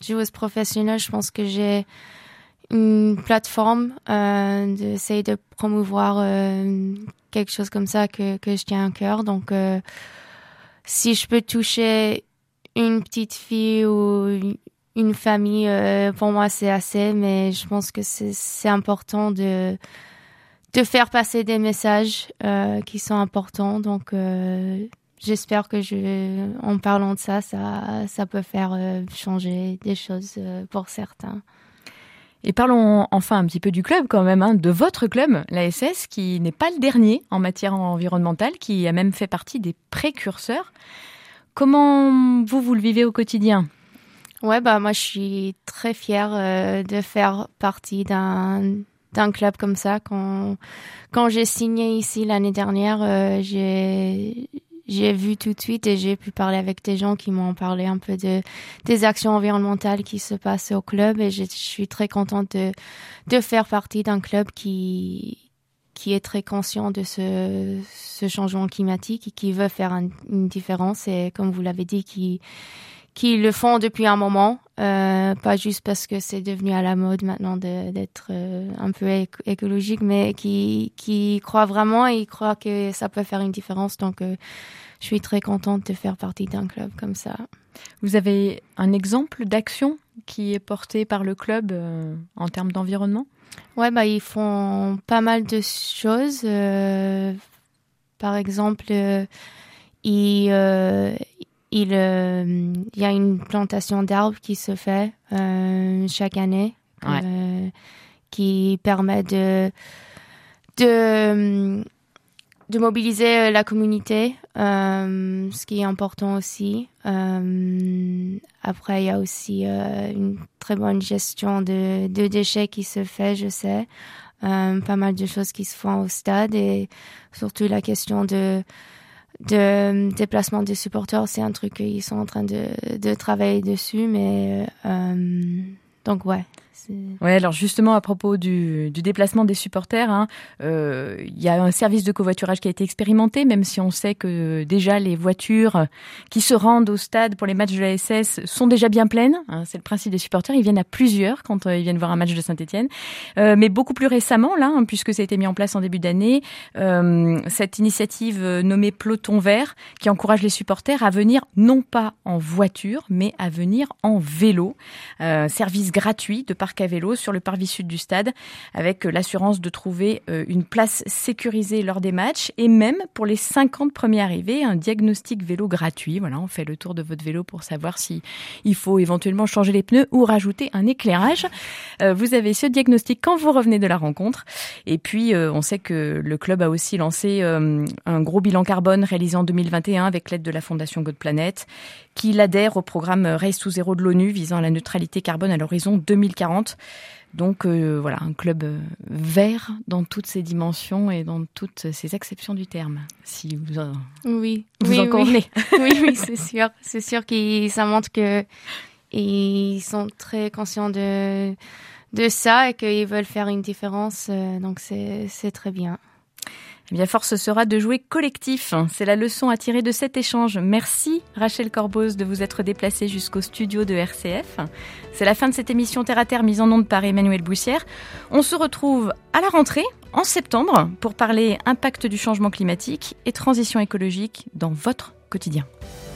joueuse professionnelle, je pense que j'ai une plateforme d'essayer de promouvoir quelque chose comme ça que je tiens à cœur. Donc, si je peux toucher une petite fille ou une famille, pour moi, c'est assez. Mais je pense que c'est important de faire passer des messages qui sont importants. Donc, j'espère que en parlant de ça peut faire changer des choses pour certains. Et parlons enfin un petit peu du club quand même, de votre club, l'ASS, qui n'est pas le dernier en matière environnementale, qui a même fait partie des précurseurs. Comment vous le vivez au quotidien ? Ouais, moi je suis très fière de faire partie d'un club comme ça. Quand j'ai signé ici l'année dernière, j'ai vu tout de suite et j'ai pu parler avec des gens qui m'ont parlé un peu des actions environnementales qui se passent au club, et je suis très contente de faire partie d'un club qui est très conscient de ce changement climatique et qui veut faire une différence, et comme vous l'avez dit, qui le font depuis un moment, pas juste parce que c'est devenu à la mode maintenant d'être un peu écologique, mais qui croient vraiment et ils croient que ça peut faire une différence. Donc, je suis très contente de faire partie d'un club comme ça. Vous avez un exemple d'action qui est portée par le club en termes d'environnement ? Ouais, ils font pas mal de choses. Par exemple, il y a une plantation d'arbres qui se fait chaque année, qui permet de mobiliser la communauté, ce qui est important aussi. Après, il y a aussi une très bonne gestion de déchets qui se fait, je sais. Pas mal de choses qui se font au stade, et surtout la question de déplacement des supporters, c'est un truc qu'ils sont en train de travailler dessus, mais donc ouais. Ouais, alors justement à propos du déplacement des supporters, il y a un service de covoiturage qui a été expérimenté, même si on sait que déjà les voitures qui se rendent au stade pour les matchs de la SS sont déjà bien pleines. C'est le principe des supporters, ils viennent à plusieurs quand ils viennent voir un match de Saint-Étienne. Mais beaucoup plus récemment, puisque ça a été mis en place en début d'année, cette initiative nommée Peloton Vert, qui encourage les supporters à venir non pas en voiture, mais à venir en vélo. Service gratuit de parc à vélo sur le parvis sud du stade, avec l'assurance de trouver une place sécurisée lors des matchs, et même pour les 50 premiers arrivés, un diagnostic vélo gratuit. Voilà, on fait le tour de votre vélo pour savoir si il faut éventuellement changer les pneus ou rajouter un éclairage. Vous avez ce diagnostic quand vous revenez de la rencontre. Et puis, on sait que le club a aussi lancé un gros bilan carbone réalisé en 2021 avec l'aide de la Fondation God Planet, qui adhère au programme Race to Zero de l'ONU visant à la neutralité carbone à l'horizon 2040. Donc voilà, un club vert dans toutes ses dimensions et dans toutes ses acceptions du terme. Si vous en convenez. Oui, c'est sûr. C'est sûr que ça montre qu'ils sont très conscients de ça et qu'ils veulent faire une différence. Donc c'est très bien. Eh bien, force sera de jouer collectif. C'est la leçon à tirer de cet échange. Merci Rachel Corboz de vous être déplacée jusqu'au studio de RCF. C'est la fin de cette émission Terre à Terre mise en onde par Emmanuel Boussière. On se retrouve à la rentrée, en septembre, pour parler impact du changement climatique et transition écologique dans votre quotidien.